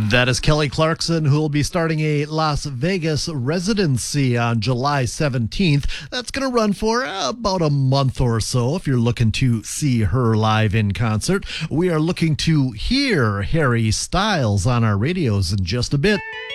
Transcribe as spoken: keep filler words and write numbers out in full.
That is Kelly Clarkson, who will be starting a Las Vegas residency on July seventeenth. That's going to run for about a month or so if you're looking to see her live in concert. We are looking to hear Harry Styles on our radios in just a bit.